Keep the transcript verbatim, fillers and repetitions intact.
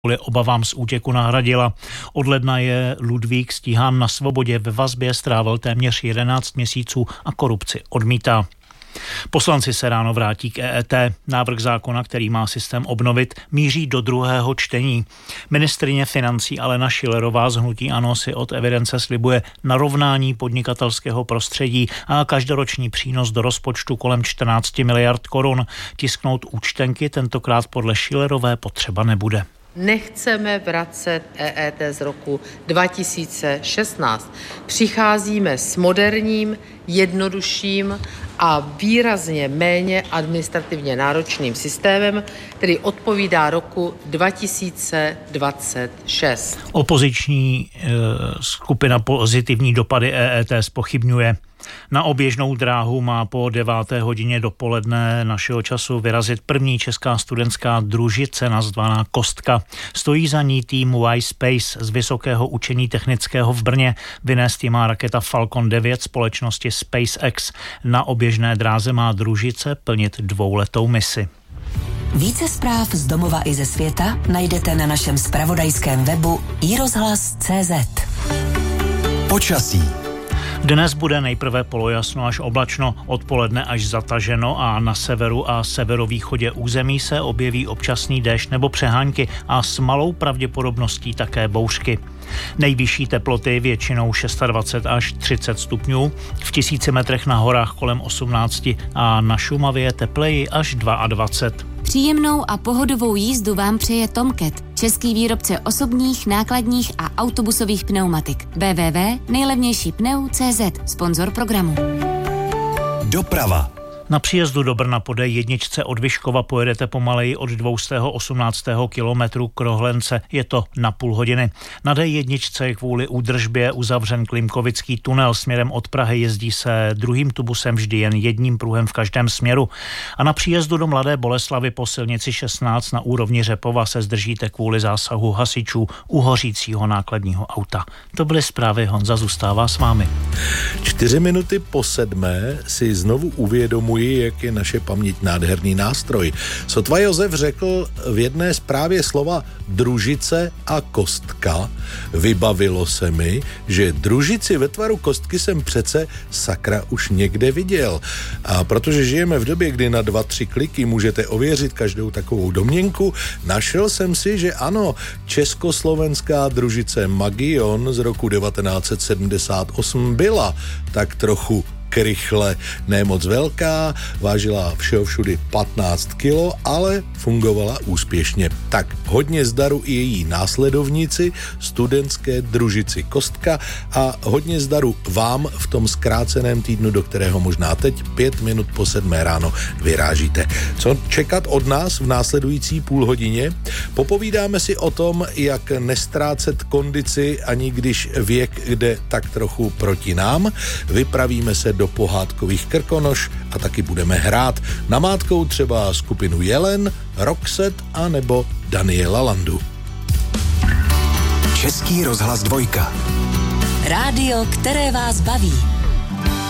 kvůli obavám z útěku nahradila. Od ledna je Ludvík stíhán na svobodě, ve vazbě strávil téměř jedenáct měsíců a korupci odmítá. Poslanci se ráno vrátí k E E T. Návrh zákona, který má systém obnovit, míří do druhého čtení. Ministryně financí Alena Schillerová z hnutí ANO si od evidence slibuje narovnání podnikatelského prostředí a každoroční přínos do rozpočtu kolem čtrnáct miliard korun. Tisknout účtenky tentokrát podle Schillerové potřeba nebude. Nechceme vracet E E T z roku dva tisíce šestnáct. Přicházíme s moderním, jednodušším a výrazně méně administrativně náročným systémem, který odpovídá roku dva tisíce dvacet šest. Opoziční e, skupina pozitivní dopady E E T zpochybňuje. Na oběžnou dráhu má po deváté hodině dopoledne našeho času vyrazit první česká studentská družice nazvaná Kostka. Stojí za ní tým Y-Space z Vysokého učení technického v Brně. Vynést ji má raketa Falcon devět společnosti SpaceX. Na oběžné dráze má družice plnit dvouletou misi. Více zpráv z domova i ze světa najdete na našem zpravodajském webu i rozhlas tečka cé zet. Počasí. Dnes bude nejprve polojasno až oblačno, odpoledne až zataženo a na severu a severovýchodě území se objeví občasný déšť nebo přehánky a s malou pravděpodobností také bouřky. Nejvyšší teploty většinou dvacet šest až třicet stupňů, v tisíci metrech na horách kolem osmnáct a na Šumavě tepleji až dvacet dva. Příjemnou a pohodovou jízdu vám přeje Tomcat, český výrobce osobních, nákladních a autobusových pneumatik. w w w tečka nejlevnější pneu tečka cé zet, sponzor programu. Doprava. Na příjezdu do Brna po D jedna od Vyškova pojedete pomaleji od dvě stě osmnáct kilometrů k Rohlence, je to na půl hodiny. Na D jedna je kvůli údržbě uzavřen Klimkovický tunel, směrem od Prahy jezdí se druhým tubusem vždy jen jedním pruhem v každém směru. A na příjezdu do Mladé Boleslavi po silnici šestnáct na úrovni Řepova se zdržíte kvůli zásahu hasičů u hořícího nákladního auta. To byly zprávy, Honza zůstává s vámi. Čtyři minuty po sedmé si znovu uvědomuji, jak je naše paměť nádherný nástroj. Sotva Josef řekl v jedné zprávě slova družice a kostka. Vybavilo se mi, že družici ve tvaru kostky jsem přece sakra už někde viděl. A protože žijeme v době, kdy na dva, tři kliky můžete ověřit každou takovou domněnku, našel jsem si, že ano, československá družice Magion z roku devatenáct set sedmdesát osm byla tak trochu krychle, ne moc velká, vážila všeho všudy patnáct kilo, ale fungovala úspěšně. Tak hodně zdaru i její následovníci, studentské družici Kostka a hodně zdaru vám v tom zkráceném týdnu, do kterého možná teď pět minut po sedmé ráno vyrážíte. Co čekat od nás v následující půl hodině? Popovídáme si o tom, jak nestrácet kondici, ani když věk jde tak trochu proti nám. Vypravíme se do pohádkových Krkonoš a taky budeme hrát namátkou třeba skupinu Jelen, Roxette a nebo Daniela Landu. Český rozhlas dvojka. Rádio, které vás baví.